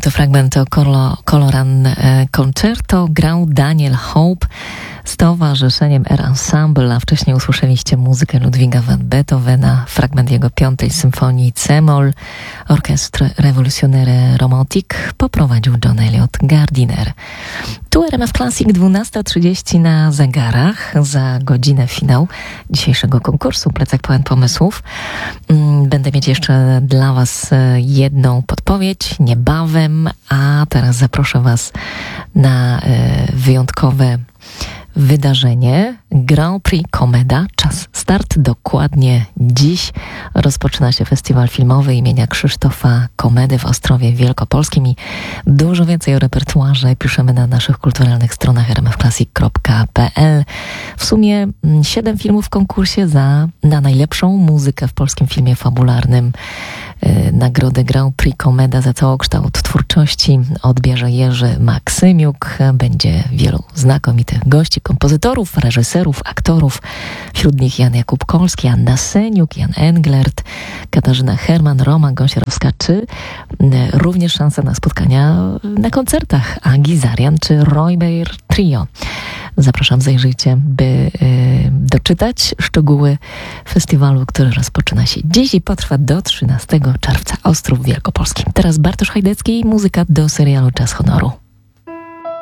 to fragment o Coloran Concerto. Grał Daniel Hope z towarzyszeniem Air Ensemble, a wcześniej usłyszeliście muzykę Ludwiga van Beethovena, fragment jego 5. symfonii C-moll. Orchestre Révolutionnaire Romantique poprowadził John Eliot Gardiner. Tu RMF Classic, 12:30 na zegarach. Za godzinę finał dzisiejszego konkursu Plecak pełen pomysłów. Będę mieć jeszcze dla Was jedną podpowiedź niebawem, a teraz zaproszę Was na wyjątkowe wydarzenie Grand Prix Komeda. Czas start. Dokładnie dziś rozpoczyna się festiwal filmowy imienia Krzysztofa Komedy w Ostrowie Wielkopolskim i dużo więcej o repertuarze piszemy na naszych kulturalnych stronach rmfclassic.pl. W sumie 7 filmów w konkursie na najlepszą muzykę w polskim filmie fabularnym. Nagrodę Grand Prix Komeda za całokształt twórczości odbierze Jerzy Maksymiuk. Będzie wielu znakomitych gości, kompozytorów, reżyserów, aktorów. Wśród nich Jan Jakub Kolski, Anna Seniuk, Jan Englert, Katarzyna Herman, Roma Gąsiorowska, czy również szanse na spotkania na koncertach Agi Zarian czy Roy Baer Trio. Zapraszam, zajrzyjcie, by doczytać szczegóły festiwalu, który rozpoczyna się dziś i potrwa do 13 czerwca. Ostrów Wielkopolski. Teraz Bartosz Hajdecki i muzyka do serialu Czas Honoru.